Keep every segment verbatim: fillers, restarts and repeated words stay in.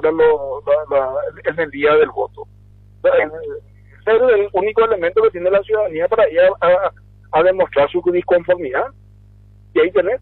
figura lo, la, la, en el día del voto. Ese es el único elemento que tiene la ciudadanía para ir a, a, a demostrar su disconformidad. Y ahí tenés.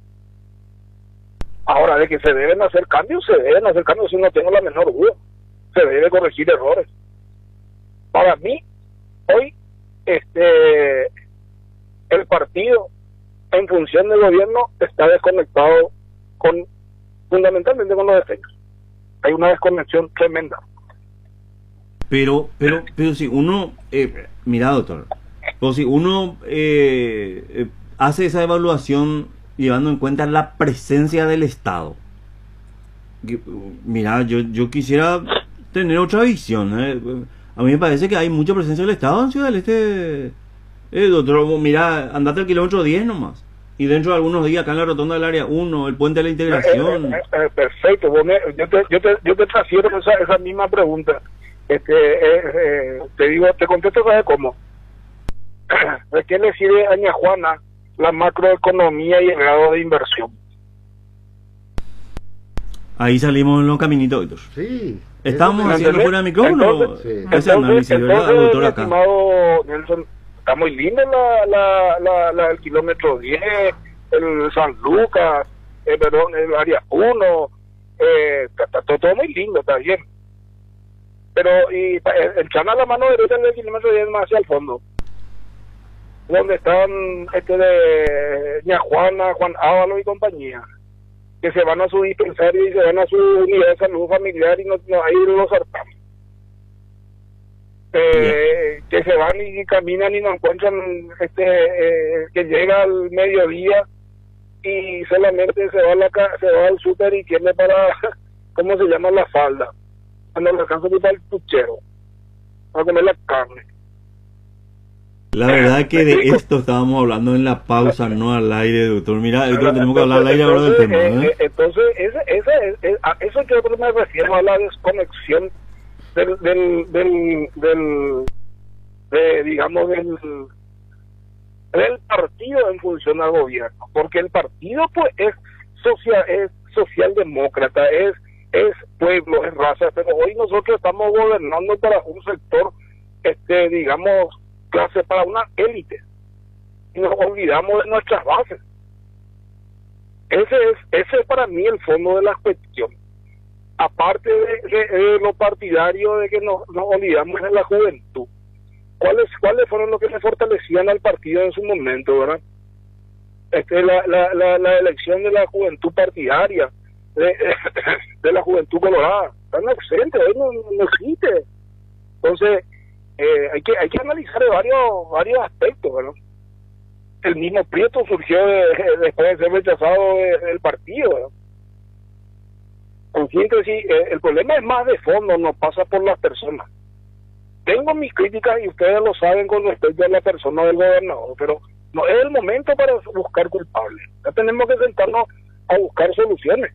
Ahora, de que se deben hacer cambios, se deben hacer cambios, si no tengo la menor duda. Se debe corregir errores. Para mí, hoy, este, el partido, en función del gobierno, está desconectado con, fundamentalmente con los defectos. Hay una desconexión tremenda. Pero, pero, pero si uno, eh, mira, doctor, o si uno eh, eh, hace esa evaluación llevando en cuenta la presencia del Estado, que, mira, yo, yo quisiera tener otra visión. Eh. A mí me parece que hay mucha presencia del Estado en Ciudad del Este. Eh, doctor, mira, andate al kilómetro diez nomás. Y dentro de algunos días acá en la rotonda del área uno, el puente de la integración. Eh, eh, eh, perfecto, vos me, yo, te, yo, te, yo te transfiero esa, esa misma pregunta. Este, eh, eh, te digo, te contesto, ¿sabes cómo? ¿De qué le sirve a Ñajuana la macroeconomía y el grado de inversión? Ahí salimos en los caminitos, doctor. Sí. Estamos haciendo fuera de micrófono. Entonces, sí. entonces, ese análisis, entonces, ¿verdad, doctor? Acá. Estimado Nelson, está muy lindo la, la, la, la, el kilómetro diez, el San Lucas, el, perdón, el área uno, eh, está, está todo, todo muy lindo, está bien. Pero, y echan a la mano derecha del kilómetro diez más hacia el fondo, donde están este de Ñajuana, Juan Ávalo y compañía, que se van a su dispensario y se van a su unidad de salud familiar y no, no ahí los hartamos. Eh, que se van y caminan y no encuentran este eh, que llega al mediodía y solamente se va a la se va al súper y tiene para ¿cómo se llama? La falda, cuando le alcanza para el puchero para comer la carne. La verdad que de esto estábamos hablando en la pausa, no al aire, doctor. Mira, doctor, tenemos que hablar al aire ahora del tema, ¿eh? Entonces, ese, ese, ese, a eso que yo me refiero, a la desconexión del, del, del, del de, digamos, del, del partido en función al gobierno. Porque el partido, pues, es social, es socialdemócrata, es, es pueblo, es raza, pero hoy nosotros estamos gobernando para un sector, este, digamos, clase para una élite y nos olvidamos de nuestras bases. Ese es ese es para mí el fondo de la cuestión, aparte de, de, de lo partidario de que nos, nos olvidamos de la juventud. ¿Cuáles cuáles fueron los que le fortalecían al partido en su momento, verdad? Este la la la, la elección de la juventud partidaria, de, de la juventud colorada, están ausentes, no, no existe. Entonces Eh, hay que hay que analizar varios varios aspectos, ¿no? El mismo Prieto surgió de, de, después de ser rechazado de, del partido, ¿no? En síntesis, eh, el problema es más de fondo, no pasa por las personas. Tengo mis críticas y ustedes lo saben con respecto a la persona del gobernador, pero no es el momento para buscar culpables. Ya tenemos que sentarnos a buscar soluciones.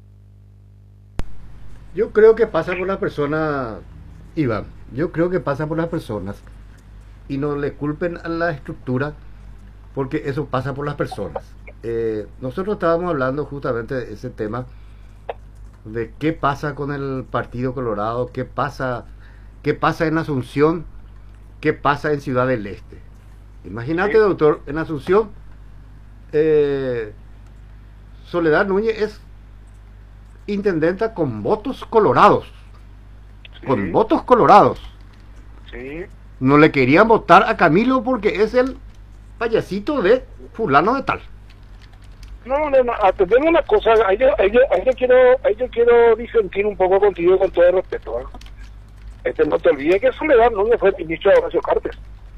Yo creo que pasa por la persona, Iván. Yo creo que pasa por las personas y no le culpen a la estructura, porque eso pasa por las personas. Eh, nosotros estábamos hablando justamente de ese tema, de qué pasa con el Partido Colorado, qué pasa, qué pasa en Asunción, qué pasa en Ciudad del Este. Imagínate, sí. Doctor, en Asunción, eh, Soledad Núñez es intendenta con votos colorados. Sí. Con votos colorados. Sí. No le querían votar a Camilo porque es el payasito de fulano de tal. No, no, no, atendemos una cosa, ahí yo, ahí yo, ahí yo quiero, ahí yo quiero disentir un poco contigo con todo el respeto, ¿eh? Este, no te olvides que Soledad Núñez fue ministro de Horacio Cartes.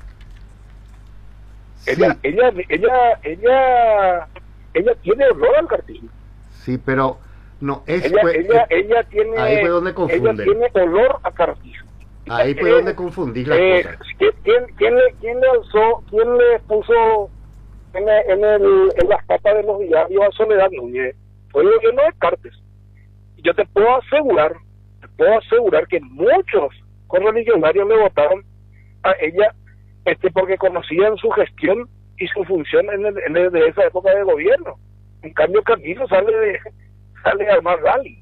Sí. Ella, ella, ella, ella, ella tiene olor al cartillo. Sí, pero no es ella, fue, ella, eh, ella tiene ahí fue donde confunden. Ella tiene olor a cartillo. Ahí fue eh, donde confundir las eh, cosas. ¿quién, quién, le, ¿Quién le alzó, quién le puso en, en, el, en las patas de los diarios a Soledad Núñez? Fue el gobierno de Cartes. Y yo te puedo asegurar, te puedo asegurar que muchos correligionarios le votaron a ella este porque conocían su gestión y su función en, el, en el, de esa época de gobierno. En cambio Camilo sale de sale a armar rally.